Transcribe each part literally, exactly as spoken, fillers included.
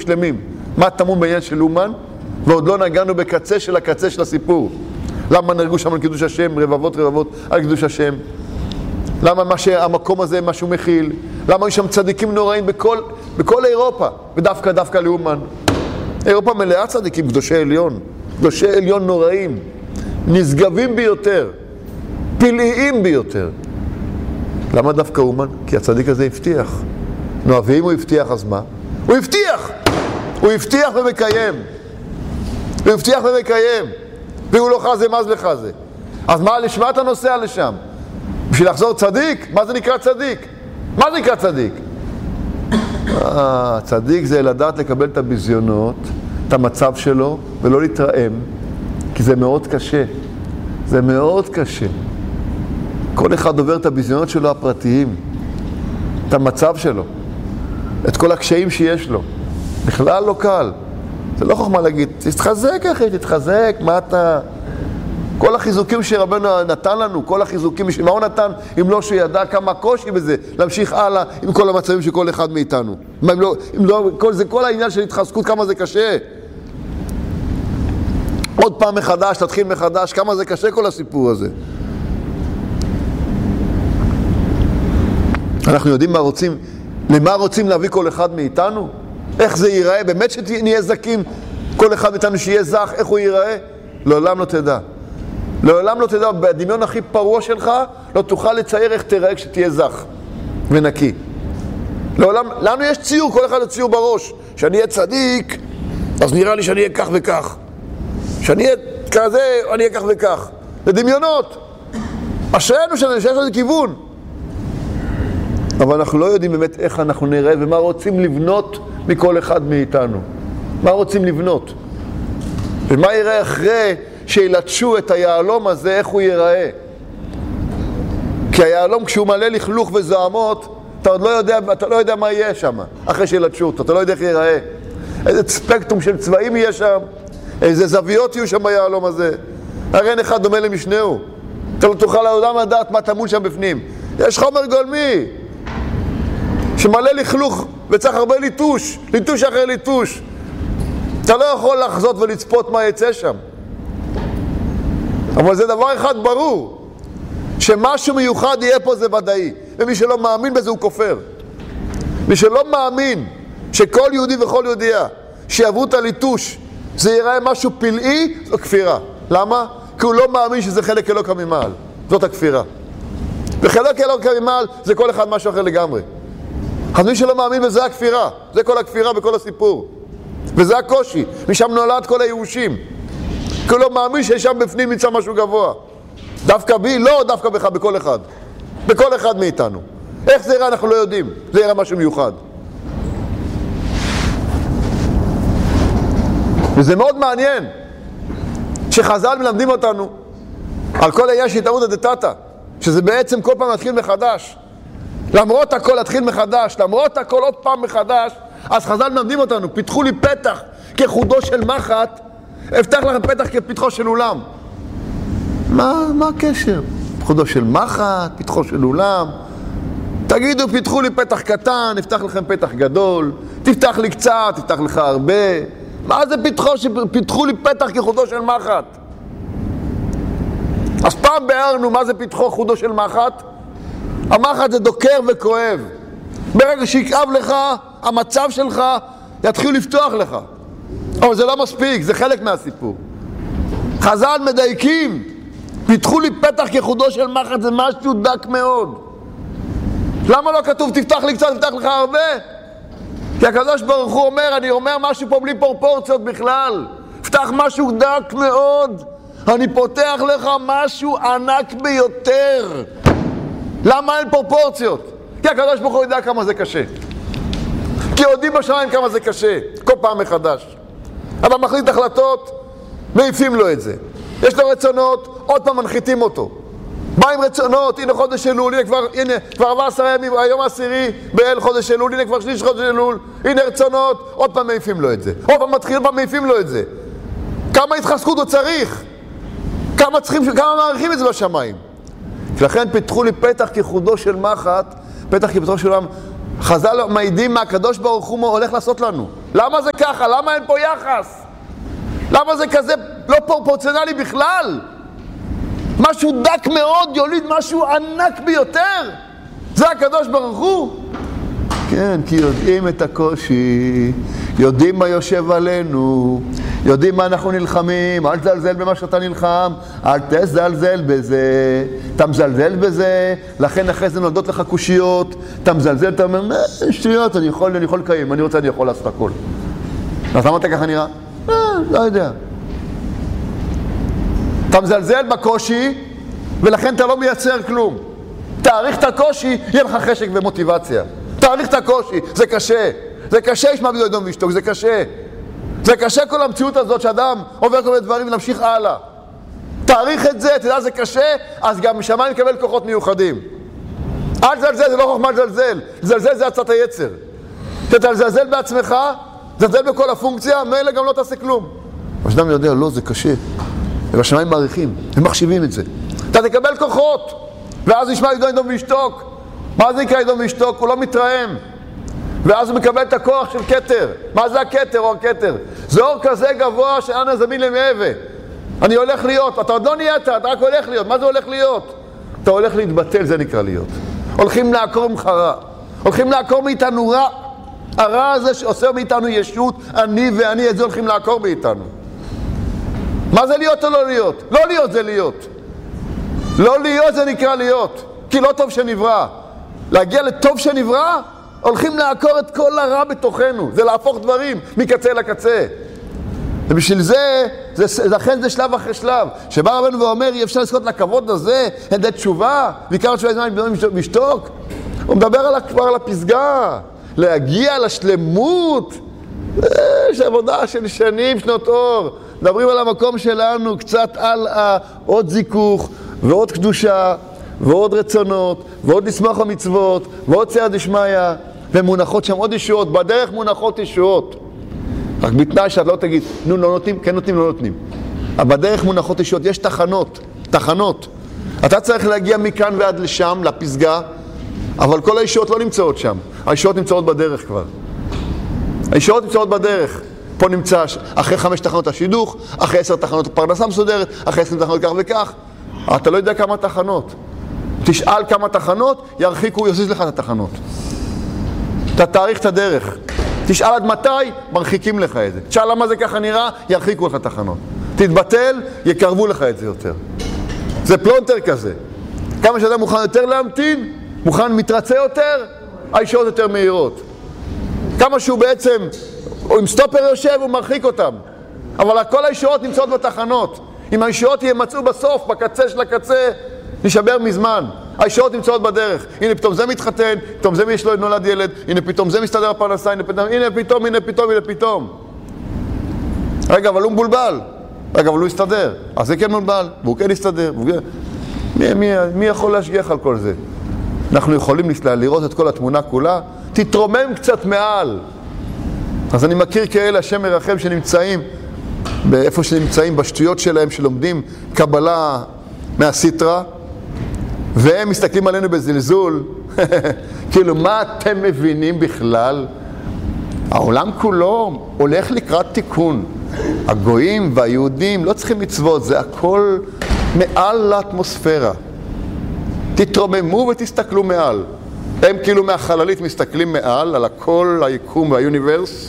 שלמים. מה טמון בעניין של אומן? ועוד לא נגענו בקצה של הקצה של הסיפור. למה נהרגו שם על קידוש השם, רבבות רבבות על קידוש השם? למה מה שהמקום הזה, מה שהוא מכיל? למה יש שם צדיקים נוראים בכל, בכל אירופה? ודווקא דווקא לאומן. אירופה מלאה צדיקים, קדושי עליון. קדושי עליון נוראים. נשגבים ביותר. פלאיים ביותר. למה דווקא אומן? כי הצדיק הזה הבטיח. נו, ואם הוא הבטיח, אז מה? הוא הבטיח! הוא הבטיח ומקיים. הוא הבטיח ומקיים. והוא לא חזה, מה זה לחזה? אז מה, לשמה אתה נוסע לשם? בשביל לחזור צדיק? מה זה נקרא צדיק? מה זה נקרא צדיק? אה, צדיק זה לדעת לקבל את הביזיונות, את המצב שלו, ולא להתרעם, כי זה מאוד קשה. זה מאוד קשה. כל אחד עובר את הביזיונות שלו הפרטיים, את המצב שלו, את כל הקשיים שיש לו. בכלל לא קל. זה לא חוכמה להגיד, תתחזק אחי, תתחזק, מה אתה... כל החיזוקים שרבנו נתן לנו, כל החיזוקים, מה הוא נתן? אם לא שידע כמה קושי בזה, להמשיך הלאה עם כל המצבים של כל אחד מאיתנו. אם לא, אם לא, כל, זה כל העניין של התחזקות, כמה זה קשה. עוד פעם מחדש, תתחיל מחדש, כמה זה קשה כל הסיפור הזה. אנחנו יודעים מה רוצים, למה רוצים להביא כל אחד מאיתנו? איך זה ייראה? באמת שנהיה זקים, כל אחד מאיתנו שיהיה זך, איך הוא ייראה? לעולם לא תדע. לעולם לא תדע, בדמיון הכי פרוע שלך, לא תוכל לצייר איך תראה כשתהיה זך ונקי. לעולם, לנו יש ציור, כל אחד ציור בראש. שאני אהיה צדיק, אז נראה לי שאני אהיה כך וכך. שאני אהיה כזה, אני אהיה כך וכך. זה דמיונות. אשרינו שיש לזה כיוון. אבל אנחנו לא יודעים באמת איך אנחנו נראה ומה רוצים לבנות מכל אחד מאיתנו. מה רוצים לבנות? ומה יראה אחרי שילטשו את היעלום הזה, איך הוא ייראה? כי היעלום כשהוא מלא לכלוך וזעמות, אתה עוד לא יודע, אתה לא יודע מה יהיה שם, אחרי שילטשו אותו, אתה לא יודע איך ייראה. איזה ספקטרום של צבעים יהיה שם, איזה זוויות יהיו שם ביעלום הזה. הרי אין אחד דומה למשנהו. אתה לא תוכל לעולם לדעת מה תמון שם בפנים. יש חומר גולמי שמלא לכלוך וצריך הרבה ליטוש, ליטוש אחרי ליטוש. אתה לא יכול לחזות ולצפות מה יצא שם. אבל זה דבר אחד ברור, שמשהו מיוחד יהיה פה זה ודאי, ומי שלא מאמין בזה הוא כופר. מי שלא מאמין שכל יהודי וכל יהודיה שיעברו את הליטוש זה ייראה משהו פלאי, זו כפירה. למה? כי הוא לא מאמין שזה חלק אלוקא ממעל. זאת הכפירה. וחלק אלוקא ממעל זה כל אחד משהו אחר לגמרי. אז מי שלא מאמין בזה הכפירה, זה כל הכפירה בכל הסיפור. וזה הקושי, משם נולד כל הייאושים. כי הוא לא מאמין שיש שם בפנים נמצא משהו גבוה. דווקא בי, לא דווקא בך, בכל אחד. בכל אחד מאיתנו. איך זה יראה אנחנו לא יודעים, זה יראה משהו מיוחד. וזה מאוד מעניין, שחז"ל מלמדים אותנו על כל העניין של התערותא דתתא, שזה בעצם כל פעם להתחיל מחדש. למרות הכל להתחיל מחדש, למרות הכל עוד פעם מחדש, אז חז"ל מלמדים אותנו, פיתחו לי פתח כחודו של מחט, אפתח לכם פתח כפתחו של אולם. מה, מה הקשר? חודו של מחט, פתחו של אולם. תגידו, פיתחו לי פתח קטן, אפתח לכם פתח גדול, תפתח לי קצת, תפתח לך הרבה. מה זה פיתחו, שפיתחו לי פתח כחודו של מחט? אז פעם ביארנו מה זה פיתחו חודו של מחט. המחט זה דוקר וכואב. ברגע שיקרב לך, המצב שלך יתחיל לפתוח לך. אבל זה לא מספיק, זה חלק מהסיפור. חז"ל מדייקים, פיתחו לי פתח כחודו של מחט, זה משהו דק מאוד. למה לא כתוב תפתח לי קצת, תפתח לך הרבה? כי הקדוש ברוך הוא אומר, אני אומר משהו פה בלי פרופורציות בכלל. פתח משהו דק מאוד, אני פותח לך משהו ענק ביותר. למה אין פרופורציות? כי הקדוש ברוך הוא יודע כמה זה קשה. כי יודעים בשמיים כמה זה קשה, כל פעם מחדש. אבל מחליט החלטות, מעיפים לו את זה. יש לו רצונות, עוד פעם מנחיתים אותו. מה עם רצונות? הנה חודש אלול, הנה כבר, הנה, כבר עבר עשרה ימים, היום העשירי, באל חודש אלול, הנה כבר שליש חודש אלול, הנה רצונות, עוד פעם מעיפים לו את זה. עוד פעם מתחיל, עוד פעם מעיפים לו את זה. כמה התחזקות הוא צריך? כמה צריכים, כמה מעריכים את זה בשמיים? לכן פיתחו לי פתח כחודו של מחט, פתח כפתחו של עולם. חז"ל מעידים מה הקדוש ברוך הוא הולך לעשות לנו. למה זה ככה? למה אין פה יחס? למה זה כזה לא פרופורציונלי בכלל? משהו דק מאוד יוליד משהו ענק ביותר. זה הקדוש ברוך הוא. כן, כי יודעים את הקושי, יודעים מה יושב עלינו, יודעים מה אנחנו נלחמים. אל תזלזל במה שאתה נלחם, אל תזלזל בזה. אתה מזלזל בזה, לכן אחרי זה נולדות לך קושיות. אתה מזלזל, אתה אומר, שטויות, אני יכול, אני יכול לקיים, אני רוצה, אני יכול לעשות הכל. אז למה אתה ככה נראה? אה, לא יודע. אתה מזלזל בקושי, ולכן אתה לא מייצר כלום. תאריך את הקושי, יהיה לך חשק ומוטיבציה. תאריך את הקושי, זה קשה. זה קשה, ישמע בידו אדום וישתוק, זה קשה. זה קשה כל המציאות הזאת שאדם עובר כל מיני דברים ונמשיך הלאה. תאריך את זה, תדע זה קשה, אז גם משמיים נקבל כוחות מיוחדים. אל תזלזל, זה לא חוכמה לזלזל. לזלזל זה הצעת היצר. תזלזל בעצמך, תזלזל בכל הפונקציה, מילא גם לא תעשה כלום. אבל שאדם יודע, לא, זה קשה. ובשמיים מעריכים, הם מחשיבים את זה. אתה תקבל כוחות, ואז ישמע ידו אדום וישתוק. מה זה נקרא אדום וישתוק? הוא לא מתרעם. ואז הוא מקבל את הכוח של כתר. מה זה הכתר או הכתר? זה אור כזה גבוה שאנה זמין למעבה. אני הולך להיות, אתה עוד לא נהיית, אתה רק הולך להיות. מה זה הולך להיות? אתה הולך להתבטל, זה נקרא להיות. הולכים לעקור ממך רע. הולכים לעקור מאיתנו רע. הרע הזה שעושה מאיתנו ישות, אני ואני, את זה הולכים לעקור מאיתנו. מה זה להיות או לא להיות? לא להיות זה להיות. לא להיות זה נקרא להיות. כי לא טוב שנברא. להגיע לטוב שנברא, הולכים לעקור את כל הרע בתוכנו. זה להפוך דברים מקצה לקצה. ובשביל זה, זה, לכן זה שלב אחרי שלב. שבא רבנו ואומר, אי אפשר לזכות לכבוד הזה, אין די תשובה, ועיקר תשובה זמן משתוק. הוא מדבר על, כבר על הפסגה. להגיע לשלמות. יש עבודה של שנים, שנות אור. מדברים על המקום שלנו, קצת על עוד זיכוך, ועוד קדושה, ועוד רצונות, ועוד לשמוח המצוות, ועוד סייעתא דשמיא, ומונחות שם עוד ישועות, בדרך מונחות ישועות. רק בתנאי שאת לא תגיד, נו, לא נותנים, כן נותנים, לא נותנים. אבל בדרך מונחות ישועות, יש תחנות, תחנות. אתה צריך להגיע מכאן ועד לשם, לפסגה, אבל כל הישועות לא נמצאות שם. הישועות נמצאות בדרך כבר. הישועות נמצאות בדרך. פה נמצא אחרי חמש תחנות השידוך, אחרי עשר תחנות פרנסה מסודרת, אחרי עשרים תחנות כך וכך. אתה לא יודע כמה תחנות. תשאל כמה תחנות, ירחיקו, יוסיס לך את התחנות. אתה תאריך את הדרך. תשאל עד מתי, מרחיקים לך את זה. תשאל למה זה ככה נראה, ירחיקו לך תחנות. תתבטל, יקרבו לך את זה יותר. זה פלונטר כזה. כמה שאדם מוכן יותר להמתין, מוכן מתרצה יותר, הישועות יותר מהירות. כמה שהוא בעצם, הוא עם סטופר יושב, הוא מרחיק אותם. אבל כל הישועות נמצאות בתחנות. אם הישועות ימצאו בסוף, בקצה של הקצה, נשבר מזמן. הישועות נמצאות בדרך. הנה פתאום זה מתחתן, פתאום זה יש לו נולד ילד, הנה פתאום זה מסתדר הפרנסה, הנה פתאום, הנה פתאום, הנה פתאום, הנה פתאום. רגע, אבל הוא מבולבל. רגע, אבל הוא יסתדר. אז זה כן מבולבל, והוא כן יסתדר. מי, מי, מי יכול להשגיח על כל זה? אנחנו יכולים לראות את כל התמונה כולה, תתרומם קצת מעל. אז אני מכיר כאלה, השם מרחם, שנמצאים באיפה שנמצאים, בשטויות שלהם, שלומדים קבלה מהסיטרה, והם מסתכלים עלינו בזלזול, כאילו, מה אתם מבינים בכלל? העולם כולו הולך לקראת תיקון. הגויים והיהודים לא צריכים מצוות, זה הכל מעל לאטמוספירה. תתרוממו ותסתכלו מעל. הם כאילו מהחללית מסתכלים מעל, על הכל, היקום והיוניברס,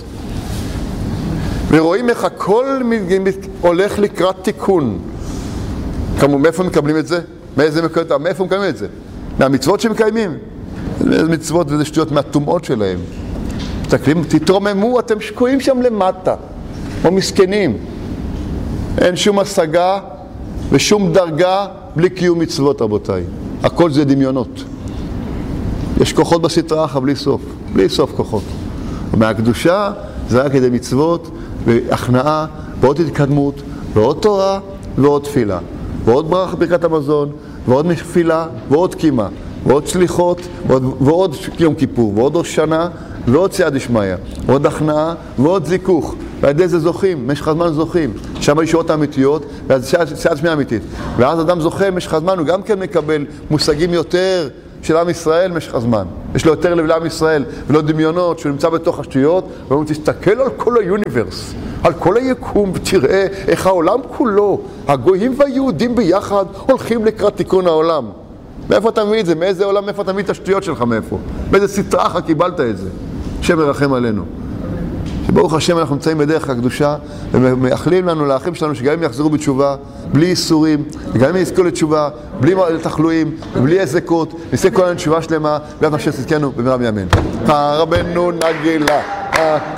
ורואים איך הכל הולך לקראת תיקון. כמו, מאיפה מקבלים את זה? מאיזה מקבלים? מאיפה מקבלים את זה? מהמצוות שמקיימים. איזה מצוות וזה שטויות מהטומאות שלהם. מסתכלים, תתרוממו, אתם שקועים שם למטה, או מסכנים. אין שום השגה ושום דרגה בלי קיום מצוות, רבותיי. הכל זה דמיונות. יש כוחות בסטרה אחת בלי סוף, בלי סוף כוחות. ומהקדושה זה היה כדי מצוות והכנעה ועוד התקדמות ועוד תורה ועוד תפילה. ועוד ברכה ברכת המזון ועוד מפילה ועוד קימה ועוד שליחות ועוד, ועוד יום כיפור ועוד ראש שנה ועוד סייעתא דשמיא ועוד הכנעה ועוד זיכוך. ועל ידי זה זוכים, משך הזמן זוכים. שם הישועות האמיתיות ואז סייעתא דשמיא אמיתית. ואז אדם זוכה משך הזמן, הוא גם כן מקבל מושגים יותר של עם ישראל במשך הזמן. יש לו יותר לב לעם ישראל ולא דמיונות שהוא נמצא בתוך השטויות, והוא תסתכל על כל היוניברס, על כל היקום, ותראה איך העולם כולו, הגויים והיהודים ביחד, הולכים לקראת תיקון העולם. מאיפה אתה מביא את זה? מאיזה עולם? מאיפה אתה מביא את השטויות שלך? מאיפה? באיזה סטרחה קיבלת את זה? השם ירחם עלינו. שברוך השם אנחנו נמצאים בדרך הקדושה, ומאחלים לנו, לאחים שלנו, שגם הם יחזרו בתשובה, בלי איסורים, וגם הם יזכו לתשובה, בלי תחלואים, ובלי הזקות, נעשה כל תשובה שלמה, ואנחנו נשאר צדקנו במהרה בימינו. רבנו נגלה.